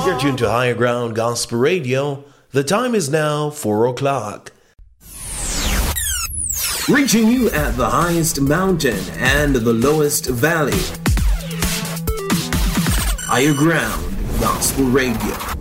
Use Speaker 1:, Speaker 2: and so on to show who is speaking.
Speaker 1: You're tuned to Higher Ground Gospel Radio. The time is now 4 o'clock. Reaching you at the highest mountain and the lowest valley. Higher Ground Gospel Radio.